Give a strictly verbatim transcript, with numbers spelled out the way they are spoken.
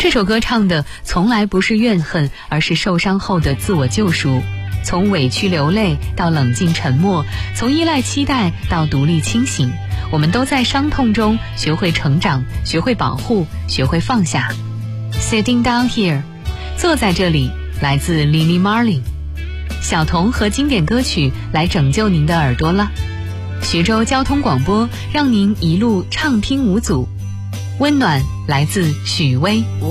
这首歌唱的从来不是怨恨，而是受伤后的自我救赎。从委屈流泪到冷静沉默，从依赖期待到独立清醒，我们都在伤痛中学会成长，学会保护，学会放下。 Sitting down here， 坐在这里，来自 Lily Marlin。 小童和经典歌曲来拯救您的耳朵了。徐州交通广播，让您一路畅听无阻。温暖来自许巍。